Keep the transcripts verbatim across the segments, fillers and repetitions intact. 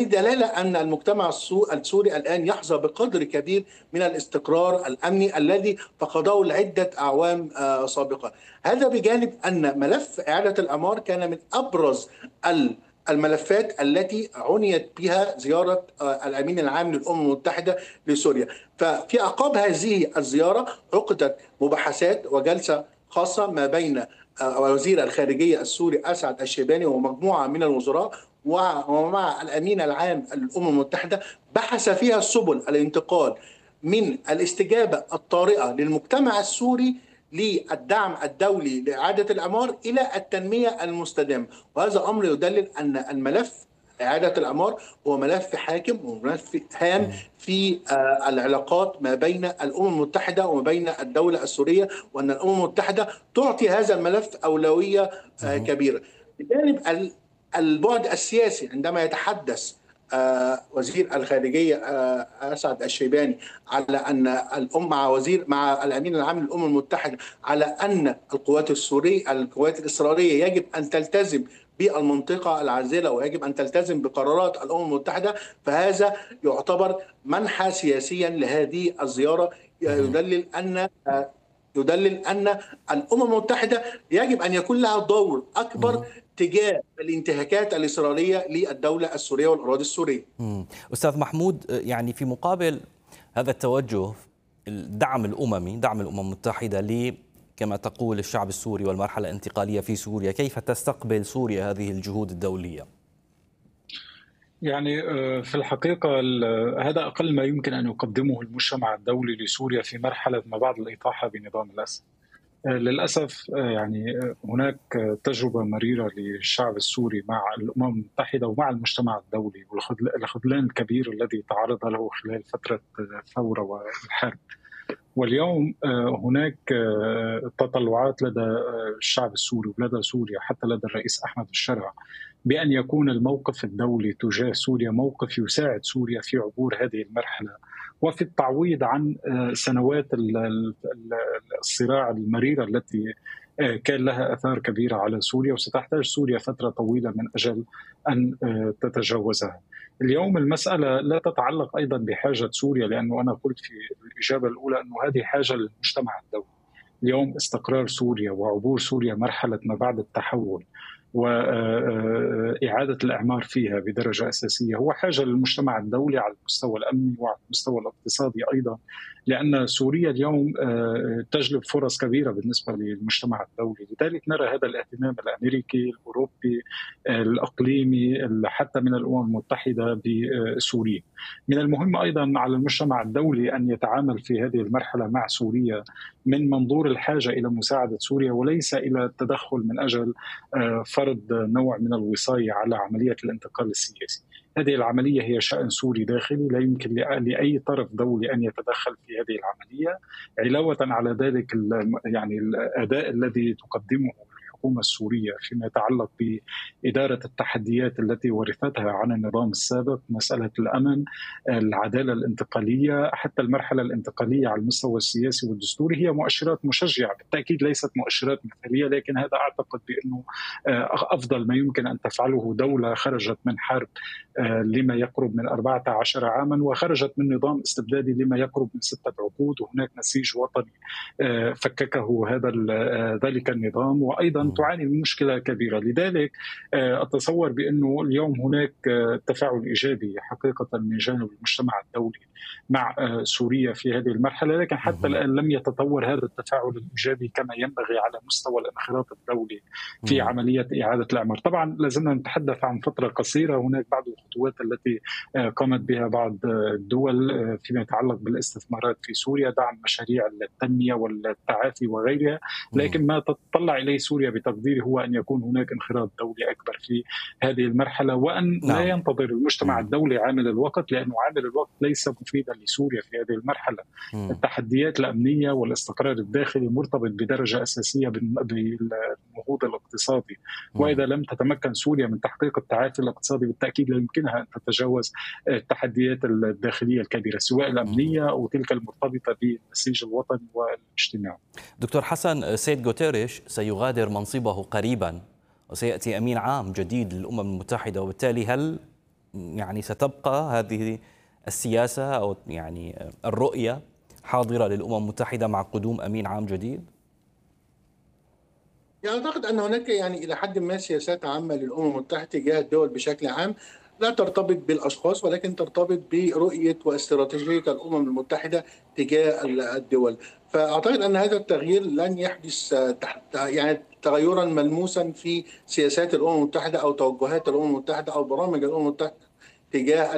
دلالة أن المجتمع السوري الآن يحظى بقدر كبير من الاستقرار الأمني الذي فقده لعدة أعوام سابقة. هذا بجانب أن ملف إعادة الأعمار كان من أبرز الملفات التي عنيت بها زيارة الأمين العام للأمم المتحدة لسوريا. ففي أعقاب هذه الزيارة عقدت مباحثات وجلسة خاصة ما بين وزير الخارجية السوري أسعد الشيباني ومجموعة من الوزراء ومع الأمين العام للأمم المتحدة، بحث فيها سبل الانتقال من الاستجابة الطارئة للمجتمع السوري للدعم الدولي لإعادة الأعمار إلى التنمية المستدامة. وهذا أمر يدلل أن الملف إعادة الأعمار هو ملف حاكم وملف هام في العلاقات ما بين الأمم المتحدة وما بين الدولة السورية، وأن الأمم المتحدة تعطي هذا الملف أولوية كبيرة. بجانب البعد السياسي، عندما يتحدث وزير الخارجية أسعد الشيباني على أن الأم مع وزير مع الأمين العام للأمم المتحدة على أن القوات السورية القوات الإسرائيلية يجب أن تلتزم بالمنطقة العازلة ويجب أن تلتزم بقرارات الأمم المتحدة، فهذا يعتبر منحى سياسيا لهذه الزيارة، يدلل أن يدلل أن الأمم المتحدة يجب أن يكون لها دور أكبر تجاه الانتهاكات الإسرائيلية للدولة السورية والأراضي السورية. أستاذ محمود، يعني في مقابل هذا التوجه الدعم الأممي، دعم الأمم المتحدة ل كما تقول الشعب السوري والمرحلة الانتقالية في سوريا، كيف تستقبل سوريا هذه الجهود الدولية؟ يعني في الحقيقة هذا أقل ما يمكن أن يقدمه المجتمع الدولي لسوريا في مرحلة ما بعد الإطاحة بنظام الأسد. للأسف يعني هناك تجربة مريرة للشعب السوري مع الأمم المتحدة ومع المجتمع الدولي، والخذلان الكبير الذي تعرض له خلال فترة الثورة والحرب. واليوم هناك تطلعات لدى الشعب السوري ولدى سوريا حتى لدى الرئيس أحمد الشرع بأن يكون الموقف الدولي تجاه سوريا موقف يساعد سوريا في عبور هذه المرحلة وفي التعويض عن سنوات الصراع المريرة التي كان لها آثار كبيرة على سوريا، وستحتاج سوريا فترة طويلة من أجل أن تتجاوزها. اليوم المسألة لا تتعلق أيضا بحاجة سوريا، لأنه أنا قلت في الإجابة الأولى أنه هذه حاجة للمجتمع الدولي. اليوم استقرار سوريا وعبور سوريا مرحلة ما بعد التحول وإعادة الإعمار فيها بدرجة أساسية هو حاجة للمجتمع الدولي على المستوى الأمني وعلى المستوى الاقتصادي أيضا، لأن سوريا اليوم تجلب فرص كبيرة بالنسبة للمجتمع الدولي. لذلك نرى هذا الاهتمام الأمريكي الأوروبي الإقليمي حتى من الأمم المتحدة بسوريا. من المهم أيضا على المجتمع الدولي أن يتعامل في هذه المرحلة مع سوريا من منظور الحاجة إلى مساعدة سوريا وليس إلى التدخل من أجل فرض نوع من الوصاية على عملية الانتقال السياسي. هذه العملية هي شأن سوري داخلي، لا يمكن لأي طرف دولي أن يتدخل في هذه العملية. علاوة على ذلك يعني الأداء الذي تقدمه الحكومة السورية فيما يتعلق بإدارة التحديات التي ورثتها عن النظام السابق، مسألة الأمن، العدالة الانتقالية، حتى المرحلة الانتقالية على المستوى السياسي والدستوري، هي مؤشرات مشجعة. بالتأكيد ليست مؤشرات مثالية، لكن هذا أعتقد بأنه أفضل ما يمكن أن تفعله دولة خرجت من حرب لما يقرب من أربعة عشر عاما وخرجت من نظام استبدادي لما يقرب من ستة عقود، وهناك نسيج وطني فككه هذا ذلك النظام، وأيضا تعاني من مشكلة كبيرة. لذلك أتصور بأنه اليوم هناك تفاعل إيجابي حقيقة من جانب المجتمع الدولي مع سوريا في هذه المرحلة، لكن حتى الآن لم يتطور هذا التفاعل الإيجابي كما ينبغي على مستوى الانخراط الدولي في عملية إعادة الإعمار. طبعا لازلنا نتحدث عن فترة قصيرة، هناك بعض الخطوات التي قامت بها بعض الدول فيما يتعلق بالاستثمارات في سوريا، دعم مشاريع التنمية والتعافي وغيرها، لكن ما تتطلع إليه سوريا بتقديري هو أن يكون هناك انخراط دولي أكبر في هذه المرحلة، وأن لا ينتظر المجتمع الدولي عامل الوقت، لأنه عامل الوقت ليس مفيدا لسوريا في هذه المرحلة. التحديات الأمنية والاستقرار الداخلي مرتبط بدرجة أساسية بالنهوض الاقتصادي، وإذا لم تتمكن سوريا من تحقيق التعافي الاقتصادي بالتأكيد لا يمكنها أن تتجاوز التحديات الداخلية الكبيرة سواء الأمنية أو تلك المرتبطة بالنسيج الوطني والاجتماعي. دكتور حسن، سيد غوتيريش سيغادر منصبه قريبا وسيأتي أمين عام جديد للأمم المتحدة، وبالتالي هل يعني ستبقى هذه السياسة أو يعني الرؤية حاضرة للأمم المتحدة مع قدوم أمين عام جديد؟ يعني أعتقد أن هناك يعني إلى حد ما سياسات عامة للأمم المتحدة تجاه الدول بشكل عام، لا ترتبط بالأشخاص ولكن ترتبط برؤية واستراتيجية الأمم المتحدة تجاه الدول. فأعتقد أن هذا التغيير لن يحدث تحت يعني تغيرا ملموسا في سياسات الأمم المتحدة أو توجهات الأمم المتحدة أو برامج الأمم المتحدة تجاه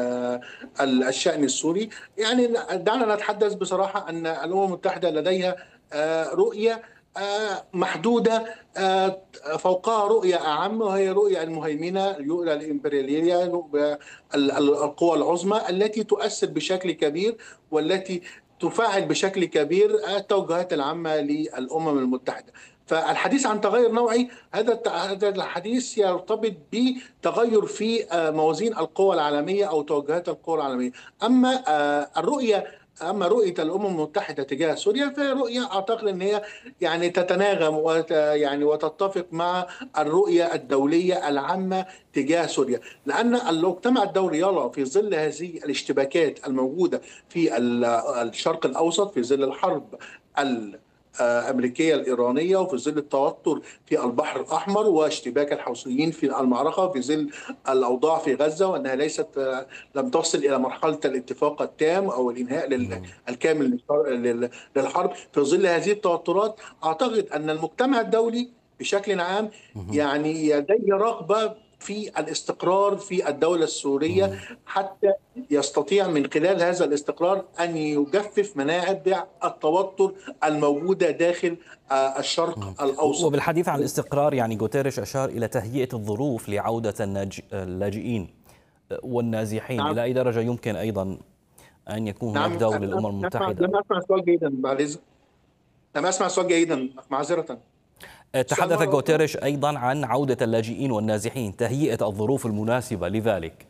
الشأن السوري. يعني دعنا نتحدث بصراحة أن الأمم المتحدة لديها رؤية محدودة، فوقها رؤية أعم وهي رؤية المهيمنة، الرؤية الإمبريالية، القوى العظمى التي تؤثر بشكل كبير والتي تفاعل بشكل كبير التوجهات العامة للأمم المتحدة. فالحديث عن تغير نوعي هذا هذا الحديث يرتبط بتغير في موازين القوى العالمية أو توجهات القوى العالمية. أما الرؤية اما رؤيه الامم المتحده تجاه سوريا فهي رؤيه اعتقد ان هي يعني تتناغم وت يعني وتتفق مع الرؤيه الدوليه العامه تجاه سوريا، لان المجتمع الدولي يرى في ظل هذه الاشتباكات الموجوده في الشرق الاوسط، في ظل الحرب الأمريكية الإيرانية، وفي ظل التوتر في البحر الأحمر واشتباك الحوثيين في المعركة، في ظل الأوضاع في غزة وأنها ليست لم تصل إلى مرحلة الاتفاق التام أو الإنهاء الكامل للحرب. في ظل هذه التوترات أعتقد أن المجتمع الدولي بشكل عام يعني لديه رغبة في الاستقرار في الدولة السورية، حتى يستطيع من خلال هذا الاستقرار أن يجفف منابع التوتر الموجودة داخل الشرق الأوسط. وبالحديث عن الاستقرار يعني غوتيريش أشار إلى تهيئة الظروف لعودة اللاجئين والنازحين. نعم. إلى أي درجة يمكن أيضا أن يكون هناك دور للأمم المتحدة؟ لم أسمع السؤال جيدا بعد لم أسمع السؤال جيدا معذرة. تحدث غوتيريش أيضا عن عودة اللاجئين والنازحين، تهيئة الظروف المناسبة لذلك.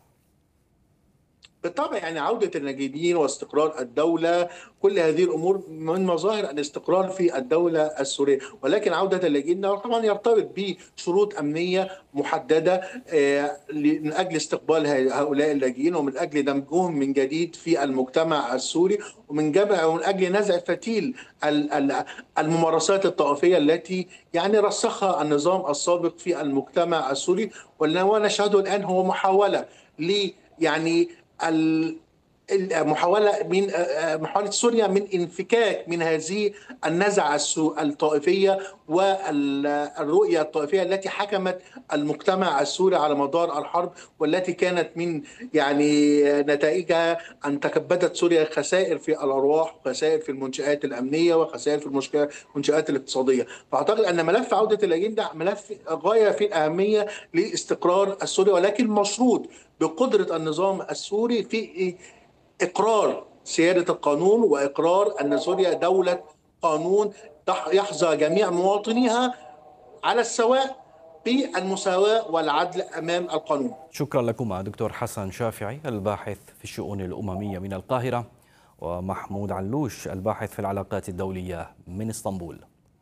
بالطبع يعني عودة اللاجئين واستقرار الدولة، كل هذه الأمور من مظاهر الاستقرار في الدولة السورية، ولكن عودة اللاجئين طبعا يرتبط بشروط أمنية محددة من أجل استقبال هؤلاء اللاجئين ومن أجل دمجهم من جديد في المجتمع السوري، ومن جمع ومن أجل نزع فتيل الممارسات الطائفية التي يعني رسخها النظام السابق في المجتمع السوري. ونشهده الآن هو محاولة ل يعني المحاولة من محاولة سوريا من انفكاك من هذه النزعة الطائفية والرؤية الطائفية التي حكمت المجتمع السوري على مدار الحرب، والتي كانت من يعني نتائجها أن تكبدت سوريا خسائر في الأرواح وخسائر في المنشآت الأمنية وخسائر في المنشآت الاقتصادية. فأعتقد أن ملف عودة اللاجئين ده ملف غاية في الأهمية لاستقرار السوري، ولكن مشروط بقدرة النظام السوري في إقرار سيادة القانون وإقرار أن سوريا دولة قانون يحظى جميع مواطنيها على السواء بالمساواة والعدل أمام القانون. شكرا لكما دكتور حسن شافعي الباحث في الشؤون الأممية من القاهرة، ومحمود علوش الباحث في العلاقات الدولية من اسطنبول.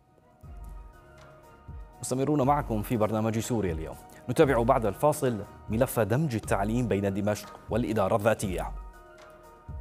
مستمرون معكم في برنامج سوريا اليوم. نتابع بعد الفاصل ملف دمج التعليم بين دمشق والإدارة الذاتية.